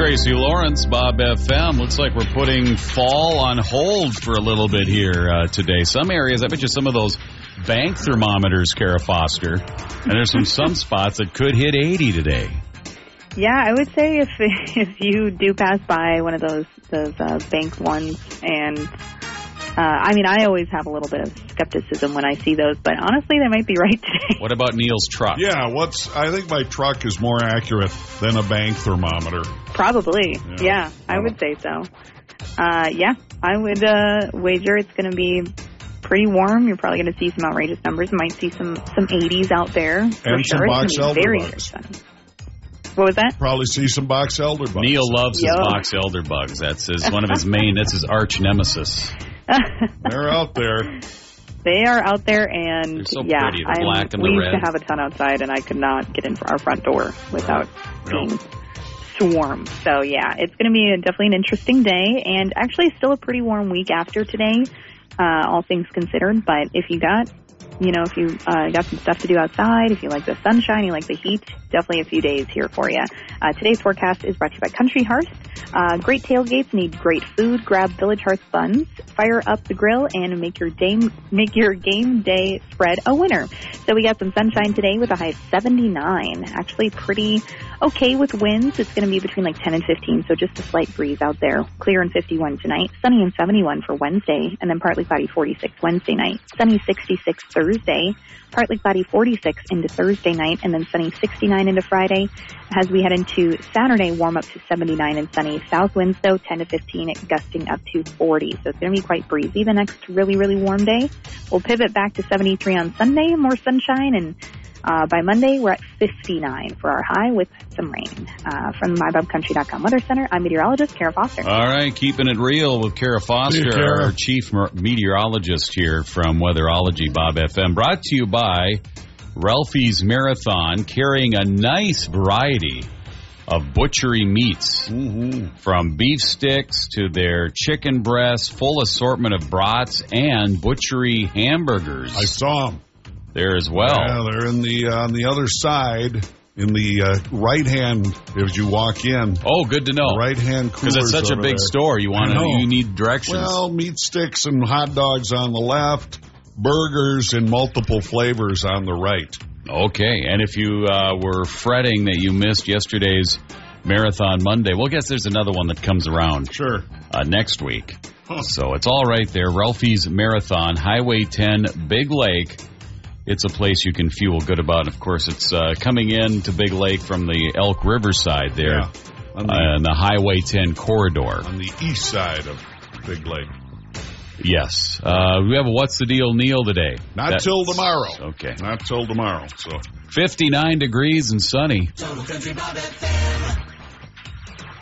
Tracy Lawrence, Bob FM. Looks like we're putting fall on hold for a little bit here today. Some areas, I bet you some of those bank thermometers, Kara Foster, and there's some spots that could hit 80 today. Yeah, I would say if you do pass by one of those bank ones, and I always have a little bit of skepticism when I see those, but honestly, they might be right today. What about Neil's truck? Yeah, I think my truck is more accurate than a bank thermometer. Probably, yeah I would say so. I would wager it's going to be pretty warm. You're probably going to see some outrageous numbers. You might see some 80s out there. And some box elder bugs. What was that? Probably see some box elder bugs. Neil loves his box elder bugs. That's that's his arch nemesis. They're out there. They are out there, and they're so pretty. The black and the red. We used to have a ton outside, and I could not get in our front door without being swarmed. So, yeah, it's going to be definitely an interesting day, and actually still a pretty warm week after today, all things considered. But if you got some stuff to do outside, if you like the sunshine, you like the heat, definitely a few days here for you. Today's forecast is brought to you by Country Hearth. Great tailgates need great food. Grab Village Hearth buns, fire up the grill, and make your game day spread a winner. So we got some sunshine today with a high of 79. Actually pretty okay with winds. It's going to be between 10 and 15, so just a slight breeze out there. Clear and 51 tonight. Sunny and 71 for Wednesday, and then partly cloudy 46 Wednesday night. Sunny 66 Thursday. Partly cloudy 46 into Thursday night, and then sunny 69 into Friday. As we head into Saturday, warm up to 79 and sunny. South winds, though, 10 to 15, gusting up to 40. So it's going to be quite breezy the next really, really warm day. We'll pivot back to 73 on Sunday, more sunshine, and by Monday, we're at 59 for our high with some rain. From the MyBobCountry.com Weather Center, I'm meteorologist Kara Foster. All right, keeping it real with Kara Foster, our chief meteorologist here from Weatherology, Bob FM. Brought to you by Ralphie's Marathon, carrying a nice variety of butchery meats, from beef sticks to their chicken breasts, full assortment of brats and butchery hamburgers. I saw them. There as well. Yeah, they're on the other side, in the right hand as you walk in. Oh, good to know. Right hand coolers. Because it's such a big store, you need directions. Well, meat sticks and hot dogs on the left, burgers in multiple flavors on the right. Okay, and if you were fretting that you missed yesterday's Marathon Monday, well, I guess there's another one that comes around next week. So it's all right there. Ralphie's Marathon, Highway 10, Big Lake. It's a place you can feel good about. Of course, it's coming in to Big Lake from the Elk River side there, on the Highway 10 corridor. On the east side of Big Lake. Yes. We have a What's the Deal, Neil, today. Not till tomorrow. Okay. Not till tomorrow. So 59 degrees and sunny. Total Country Bob FM.